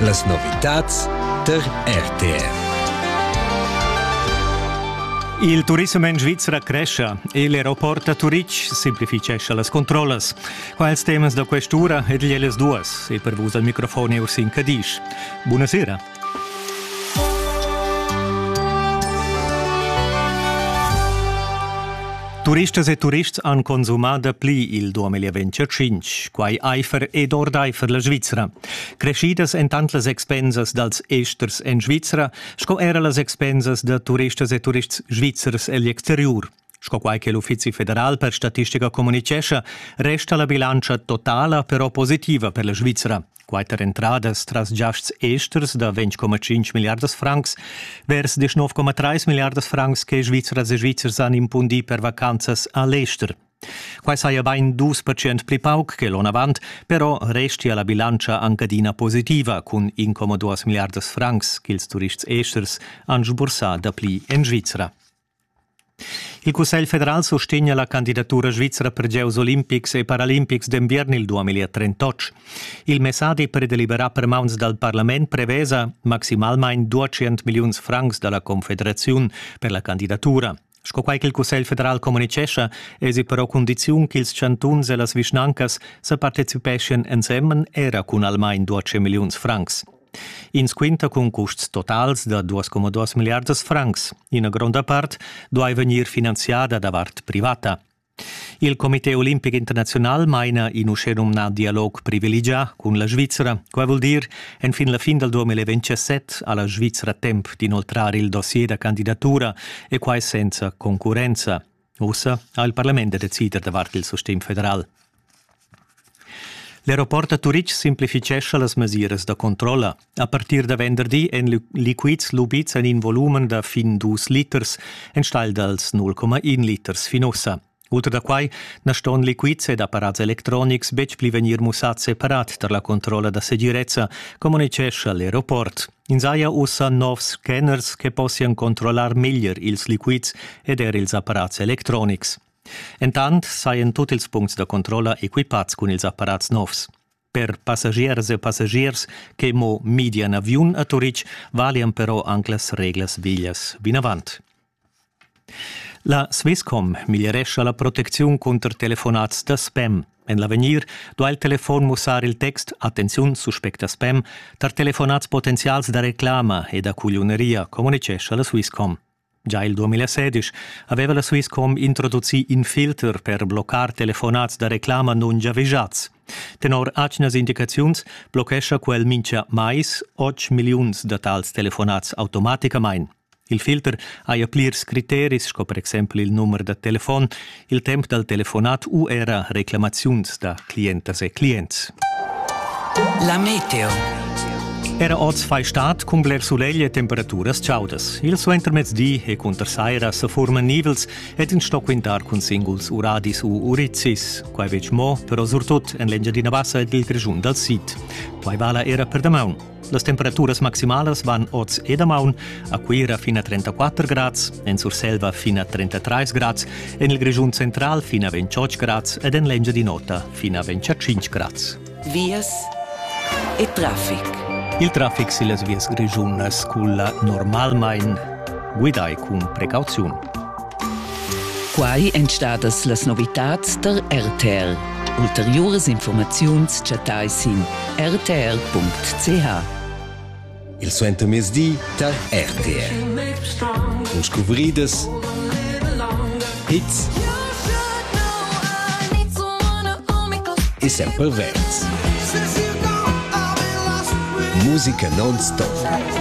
Las novitats der RTR. Il turismo in Svizzera cresce e l'aeroporto a Zurich semplifica le controlle. Quali temi da quest'ora e delle due e per voi al microfono Ursin Cadiz. Buonasera. Turistas e turists han consumato pli il 2025, quai eifer ed ordeifer la Svizzera. Crescidas en tant les expenses dels esters en Svizzera, sco era les expenses de turistas e turists svizzers e l'exterior. Sco quai che l'Ufficio Federal per Statistica comunicesce, resta la bilancia totala però positiva per la Svizzera. Quaiter entradas tras giasts esters da 20,5 miliardas francs vers 19,3 miliardas francs che Svizzeras e Svizzers han impundi per vacanzas all'ester. Quai saia bain 2% pli pauc che l'on avant, però resti la bilancia ancadina positiva, con 1,2 miliardas francs che ils turists esters han sbursà da pli en Svizzera. Il Consiglio federal sostegna la candidatura svizzera per Giochi Olimpics e Paralimpics d'inverno il 2038. Il messaggio per deliberare per mauns dal Parlament prevesa maximalmente 200 milioni francs dalla Confederazione per la candidatura. Sco quai che il Consiglio federal comunicesce esi però condizione che ils cantuns e las vischnancas se partecipescien insieme era con almeno 200 milioni francs. Ins quinta con costs totals de 2,2 miliardas francs. In grande part doveva venir finanziata da parte privata. Il Comité Olimpico Internazionale maina in un dialogo privilegiato con la Svizzera, che vuol dire en fin la fin del 2027 alla Svizzera tempo di inoltrare il dossier da candidatura e quai senza concorrenza. Ossa al Parlamento decidere davanti il sostegno federale. L'aeroporto a Zurich simplifica le misure di controllo. A partir da venerdì en liquids lubits in volumen da fin 2 liters en stal dels 0,1 liters finossa. Oltre da quai, naston liquids ed apparats electronics bec pli venir musat separat per la controlla da sicurezza, comunicesce l'aeroport. In saia usa novs scanners che possian controllar meglio ils liquids ed ils apparats electronics. Entant saien tutti ils punts de controlla equipats con ils apparats novs. Per passagiers e passagiers che mo midian avion a Zurich valian però anche les reglas viglias vinavant. La Swisscom miglioresce la protezione contro telefonats da spam. En l'avenir, do il telefon musar il text «Attenzione, suspecta spam» tar telefonats potenzials da reclama e da cuglioneria, comunicesce la Swisscom. Già il 2016 aveva la Swisscom introduzzi un filter per bloccar telefonats da reclama non giavejats. Tenor acnas indicaziuns bloquescia quel mincia mais 8 milions de tals telefonats automaticament. Il filter ha plirs criteris, sco per exempel il numero de telefon, il temp del telefonat u era reclamaziuns da clientes e clients. La meteo. Era oz fai stat cum bler suleglie temperaturas ciaudas. Il suo intermezdi e conter saira se forman nivels ed in sto quintar con singuls uradis u urizis, quai vec mo, però surtut en lengia di Navassa ed il grigiun del sit. Quai vala era per damaun. Las temperaturas maximales van oz e damaun a Quira fino a 34 grads, en Surselva fino a 33 grads, en il grigiun central fino a 28 grads ed en lengia di Nota fino a 25 grads. Vias e traffic. Il traffic si las vias grigiunas culla normalmain guidai cun precauziun. Quai entstadas las novitats der RTR. Ulteriores informaziuns chatai sin rtr.ch. Il suenter mesdi der RTR. Un scuvrides hits e sempre verts. Musica non-stop.